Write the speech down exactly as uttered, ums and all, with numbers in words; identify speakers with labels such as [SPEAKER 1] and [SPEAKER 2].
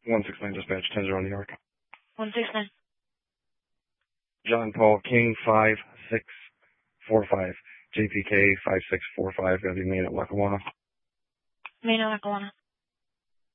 [SPEAKER 1] one six nine dispatch, ten zero New York.
[SPEAKER 2] one six nine.
[SPEAKER 1] John Paul King, five six four five. J P K, five six four five. Gotta be Maine at Lackawanna.
[SPEAKER 2] Maine at Lackawanna.